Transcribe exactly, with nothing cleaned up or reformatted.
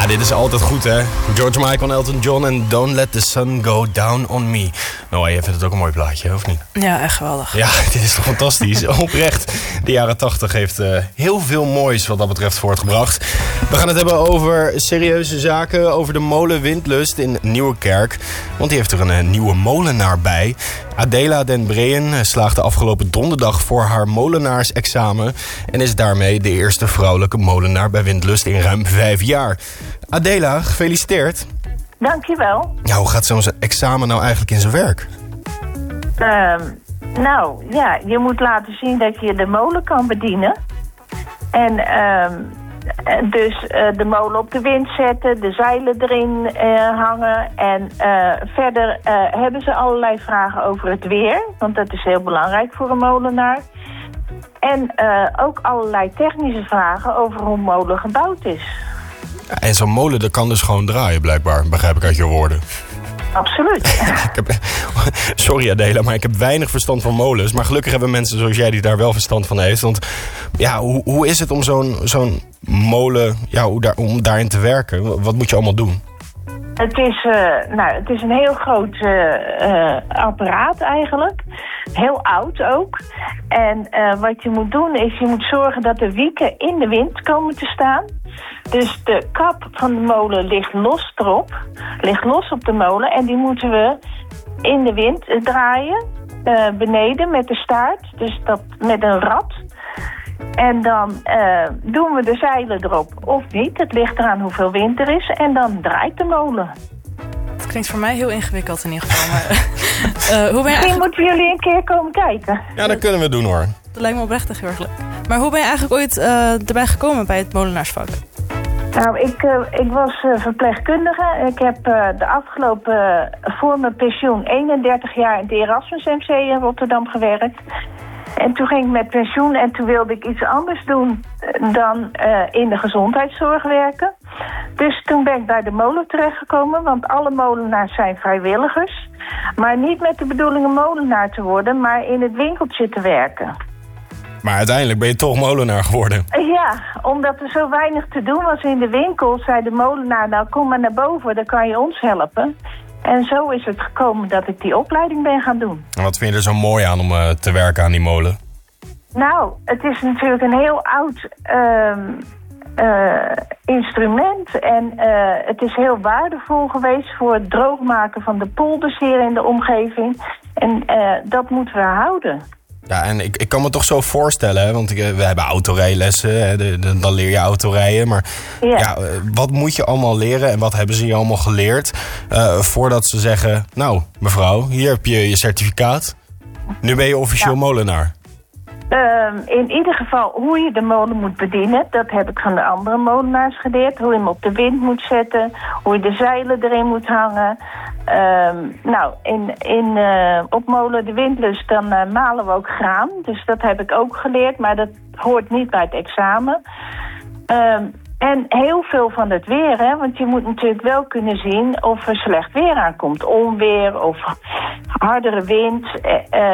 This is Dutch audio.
Ja, dit is altijd goed, hè? George Michael en Elton John en Don't Let the Sun Go Down on Me. Nou, jij vindt het ook een mooi plaatje, of niet? Ja, echt geweldig. Ja, dit is toch fantastisch. Oprecht. De jaren tachtig heeft uh, heel veel moois wat dat betreft voortgebracht. We gaan het hebben over serieuze zaken, over de molen Windlust in Nieuwerkerk. Want die heeft er een uh, nieuwe molenaar bij. Adela den Breën slaagde afgelopen donderdag voor haar molenaarsexamen en is daarmee de eerste vrouwelijke molenaar bij Windlust in ruim vijf jaar. Adela, gefeliciteerd. Dankjewel. Ja, hoe gaat zo'n examen nou eigenlijk in zijn werk? Um, nou, ja, je moet laten zien dat je de molen kan bedienen. En um, dus uh, de molen op de wind zetten, de zeilen erin uh, hangen. En uh, verder uh, hebben ze allerlei vragen over het weer. Want dat is heel belangrijk voor een molenaar. En uh, ook allerlei technische vragen over hoe een molen gebouwd is. Ja, en zo'n molen dat kan dus gewoon draaien blijkbaar, begrijp ik uit je woorden. Absoluut. ik heb, sorry Adela, maar ik heb weinig verstand van molens. Maar gelukkig hebben mensen zoals jij die daar wel verstand van heeft. Want ja, hoe, hoe is het om zo'n, zo'n molen, ja, hoe daar, om daarin te werken? Wat moet je allemaal doen? Het is, uh, nou, het is een heel groot uh, uh, apparaat eigenlijk. Heel oud ook. En uh, wat je moet doen is, je moet zorgen dat de wieken in de wind komen te staan. Dus de kap van de molen ligt los erop. Ligt los op de molen. En die moeten we in de wind draaien. Uh, beneden met de staart. Dus dat met een rad. En dan uh, doen we de zeilen erop of niet. Het ligt eraan hoeveel wind er is. En dan draait de molen. Het klinkt voor mij heel ingewikkeld in ieder geval. Maar, uh, hoe ben je Misschien eigenlijk... moeten jullie een keer komen kijken. Ja, dat kunnen we doen hoor. Dat lijkt me oprecht heel erg leuk. Maar hoe ben je eigenlijk ooit uh, erbij gekomen bij het molenaarsvak? Nou, ik, uh, ik was uh, verpleegkundige. Ik heb uh, de afgelopen, uh, voor mijn pensioen, eenendertig jaar in het Erasmus M C in Rotterdam gewerkt. En toen ging ik met pensioen en toen wilde ik iets anders doen dan uh, in de gezondheidszorg werken. Dus toen ben ik bij de molen terechtgekomen, want alle molenaars zijn vrijwilligers. Maar niet met de bedoeling een molenaar te worden, maar in het winkeltje te werken. Maar uiteindelijk ben je toch molenaar geworden. Ja, omdat er zo weinig te doen was in de winkel, zei de molenaar, nou kom maar naar boven, dan kan je ons helpen. En zo is het gekomen dat ik die opleiding ben gaan doen. En wat vind je er zo mooi aan om uh, te werken aan die molen? Nou, het is natuurlijk een heel oud uh, uh, instrument. En uh, het is heel waardevol geweest voor het droogmaken van de polders hier in de omgeving. En uh, dat moeten we houden. Ja, en ik, ik kan me toch zo voorstellen, hè, want ik, we hebben autorijlessen, hè, de, de, dan leer je autorijden. Maar ja. Ja, wat moet je allemaal leren en wat hebben ze je allemaal geleerd uh, voordat ze zeggen, nou mevrouw, hier heb je je certificaat. Nu ben je officieel ja. molenaar. Uh, in ieder geval hoe je de molen moet bedienen, dat heb ik van de andere molenaars geleerd. Hoe je hem op de wind moet zetten, hoe je de zeilen erin moet hangen. Uh, nou, in, in, uh, op molen de Windlust dan uh, malen we ook graan. Dus dat heb ik ook geleerd, maar dat hoort niet bij het examen. Uh, en heel veel van het weer, hè, want je moet natuurlijk wel kunnen zien of er slecht weer aankomt. Onweer of hardere wind. Uh,